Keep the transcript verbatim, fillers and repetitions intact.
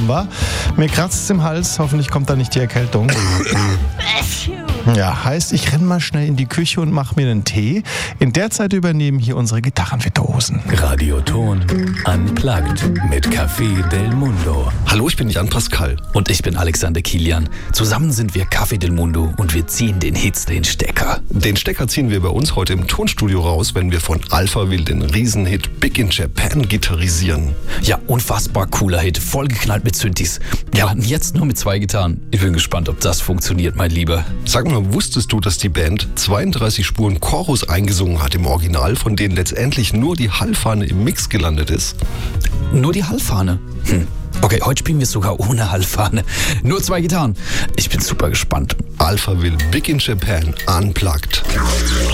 warm war. Mir kratzt es im Hals, hoffentlich kommt da nicht die Erkältung. Ja, heißt, ich renn mal schnell in die Küche und mach mir einen Tee. In der Zeit übernehmen hier unsere Gitarrenvirtuosen. Radioton Unplugged mit Café Del Mundo. Hallo, ich bin Jan Pascal. Und ich bin Alexander Kilian. Zusammen sind wir Café Del Mundo und wir ziehen den Hits den Stecker. Den Stecker ziehen wir bei uns heute im Tonstudio raus, wenn wir von Alphaville den Riesenhit Big in Japan gitarrisieren. Ja, unfassbar cooler Hit, vollgeknallt mit Synthes. Ja, und jetzt nur mit zwei Gitarren. Ich bin gespannt, ob das funktioniert, mein Lieber. Sag mal, wusstest du, dass die Band zweiunddreißig Spuren Chorus eingesungen hat im Original, von denen letztendlich nur die Hallfahne im Mix gelandet ist? Nur die Hallfahne? Hm. Okay, heute spielen wir sogar ohne Hallfahne. Nur zwei Gitarren. Ich bin super gespannt. Alphaville Big in Japan Unplugged.